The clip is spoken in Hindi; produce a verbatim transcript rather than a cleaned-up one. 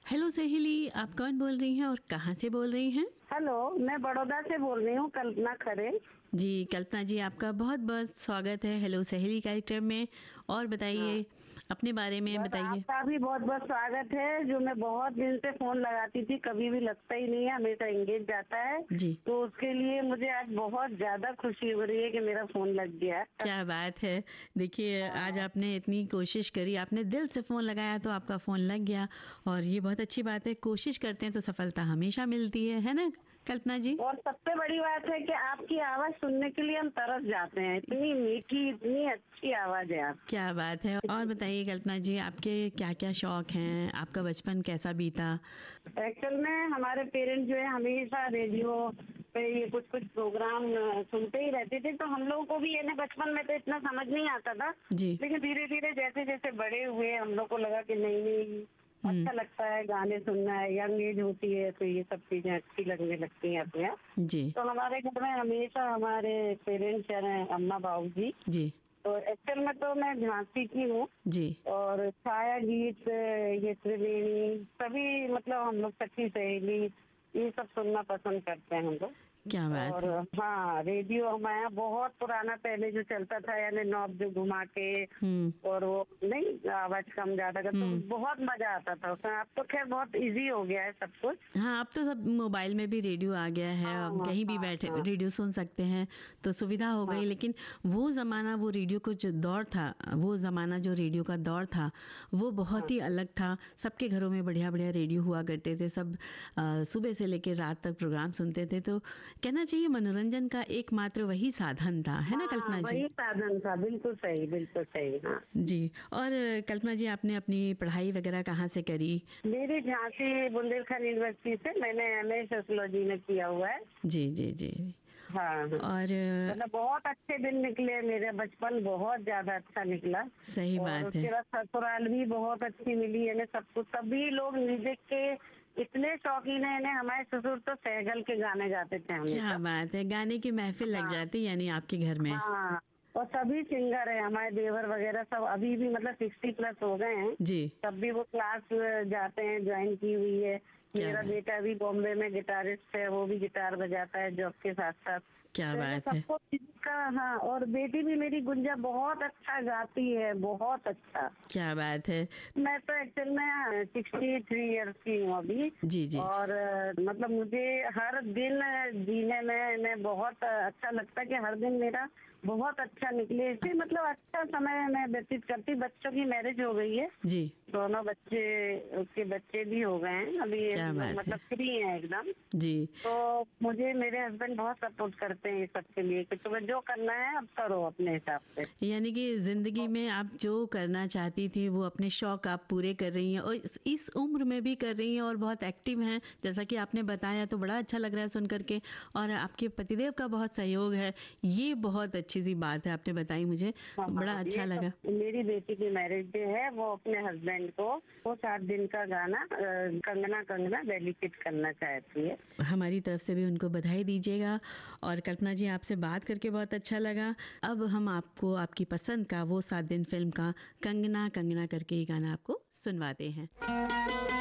हेलो सहेली, आप कौन बोल रही हैं और कहाँ से बोल रही हैं? हेलो, मैं बड़ौदा से बोल रही हूँ, कल्पना खरे। जी कल्पना जी, आपका बहुत बहुत स्वागत है हेलो सहेली कार्यक्रम में। और हाँ, बताइए, अपने बारे में बस बताइए। आपका भी बहुत बहुत स्वागत है। जो मैं बहुत दिन से फोन लगाती थी, कभी भी लगता ही नहीं है, हमेशा एंगेज जाता है। जी, तो उसके लिए मुझे आज बहुत ज्यादा खुशी हो रही है कि मेरा फोन लग गया। क्या बात है। देखिए, आज हाँ, आपने इतनी कोशिश करी, आपने दिल से फ़ोन लगाया तो आपका फ़ोन लग गया। और ये बहुत अच्छी बात है, कोशिश करते हैं तो सफलता हमेशा मिलती है है ना कल्पना जी? और सबसे बड़ी बात है कि आपकी आवाज सुनने के लिए हम तरस जाते हैं। इतनी मीठी, इतनी अच्छी आवाज है आपकी। क्या बात है। और बताइए कल्पना जी, आपके क्या क्या शौक हैं, आपका बचपन कैसा बीता? एक्चुअल में हमारे पेरेंट्स जो है हमेशा रेडियो पे ये कुछ कुछ प्रोग्राम अ, सुनते ही रहते थे। तो हम लोगों को भी ये ना बचपन में तो इतना समझ नहीं आता था। जी। लेकिन धीरे धीरे जैसे जैसे बड़े हुए हम लोग को लगा कि नहीं नहीं, हम्म। अच्छा लगता है गाने सुनना है। यंग एज होती है तो ये सब चीजें अच्छी लगने लगती हैं अपने आप। जी। तो हमारे घर में हमेशा हमारे पेरेंट्स हैं, अम्मा बाबू जी। जी। तो एक्चुअल में तो मैं झांसी की हूँ। जी। और छाया गीत, ये त्रिवेणी, सभी मतलब हम लोग सखी सहेली, ये सब सुनना पसंद करते हैं हम लोग। क्या बात और है। हाँ, रेडियो हमारे यहाँ बहुत पुराना पहले जो चलता था, यानी नॉब जो घुमा के, हम्म। और वो नहीं आवाज कम ज्यादा कर, तो हम्म। बहुत मजा आता था उसमें। अब तो खैर बहुत इजी हो गया है सब कुछ। हाँ, अब तो सब मोबाइल में भी रेडियो आ गया है, हाँ अब कहीं भी हाँ बैठे हाँ रेडियो सुन सकते हैं, तो सुविधा हो हाँ गई। लेकिन वो ज़माना, वो रेडियो का जो दौर था, वो ज़माना जो रेडियो का दौर था, वो बहुत हाँ ही अलग था। सबके घरों में बढ़िया बढ़िया रेडियो हुआ करते थे, सब अ, सुबह से लेकर रात तक प्रोग्राम सुनते थे। तो कहना चाहिए मनोरंजन का एकमात्र वही साधन था, है ना हाँ, कल्पना जी? वही साधन था। बिल्कुल सही, बिल्कुल सही। हाँ, जी। और कल्पना जी, आपने अपनी पढ़ाई वगैरह कहाँ से करी? मेरी झांसी बुंदेलखंड यूनिवर्सिटी से मैंने एम ए सोशियोलॉजी में किया हुआ है। जी जी जी। हाँ हाँ, और अ, मतलब बहुत अच्छे दिन निकले, मेरे बचपन बहुत ज्यादा अच्छा निकला। सही और बात है। उसके बाद ससुराल भी बहुत अच्छी मिली है। सब कुछ, सभी लोग म्यूजिक के इतने शौकीन है। इन्हें हमारे ससुर तो सहगल के गाने गाते थे क्या हमेशा। बात है, गाने की महफिल लग हाँ जाती यानी आपके घर में? हाँ, और सभी सिंगर है हमारे देवर वगैरह सब, अभी भी मतलब सिक्सटी प्लस हो गए हैं। जी। तब भी वो क्लास जाते हैं, ज्वाइन की हुई है। क्या मेरा बात। बेटा भी बॉम्बे में गिटारिस्ट है, वो भी गिटार बजाता है जॉब के साथ साथ। क्या तो ऐसे बात है। सबको का। हाँ, और बेटी भी मेरी गुंजा बहुत अच्छा गाती है, बहुत अच्छा। क्या बात है। मैं तो एक्चुअल में सिक्सटी थ्री ईयर्स की हूँ अभी। जी जी जी। और अ, मतलब मुझे हर दिन जीने में मैं बहुत अच्छा लगता है कि हर दिन मेरा बहुत अच्छा निकले। इससे मतलब अच्छा समय मैं व्यतीत करती। बच्चों की मैरिज हो गई है, जी। दोनों बच्चे, उसके बच्चे भी हो गए हैं अभी। ये क्या लोग बात है। मतलब फ्री हैं एकदम। जी। तो मुझे मेरे हस्बैंड बहुत सपोर्ट करते हैं इस सब के लिए कि तुम्हें जो करना है अब करो अपने हिसाब से। यानी कि ज़िंदगी में आप जो करना चाहती थी वो अपने शौक आप पूरे कर रही हैं, और इस, इस उम्र में भी कर रही हैं, और बहुत एक्टिव हैं जैसा कि आपने बताया, तो बड़ा अच्छा लग रहा है सुन करके। और आपके पतिदेव का बहुत सहयोग है, ये बहुत अच्छी सी बात है आपने बताई मुझे, हाँ तो बड़ा हाँ, अच्छा ये सब लगा। मेरी बेटी की मैरिज डे है। वो अपने हस्बैंड को वो सात दिन का गाना अ, कंगना कंगना डेडिकेट करना चाहती है। हमारी तरफ से भी उनको बधाई दीजिएगा। और कल्पना जी, आपसे बात करके बहुत अच्छा लगा। अब हम आपको आपकी पसंद का वो सात दिन फिल्म का कंगना कंगना करके ये गाना आपको सुनवाते हैं।